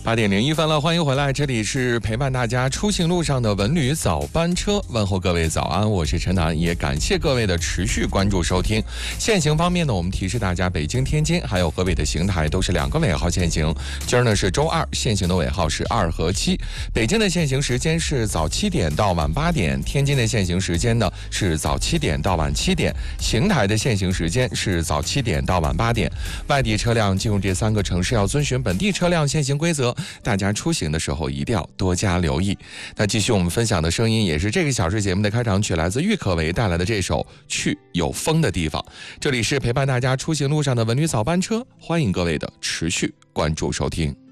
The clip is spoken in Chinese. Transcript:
8:01了，欢迎回来，这里是陪伴大家出行路上的文旅早班车，问候各位早安，我是陈楠，也感谢各位的持续关注收听。限行方面呢，我们提示大家，北京、天津还有河北的邢台都是2个尾号限行，今儿呢是周二，限行的尾号是2和7。北京的限行时间是早7点到晚8点，天津的限行时间呢是早7点到晚7点，邢台的限行时间是早7点到晚8点。外地车辆进入这3个城市要遵循本地车辆限行规则，大家出行的时候一定要多加留意。那继续我们分享的声音也是这个小时节目的开场曲，来自郁可唯带来的这首《去有风的地方》。这里是陪伴大家出行路上的文旅早班车，欢迎各位的持续关注收听。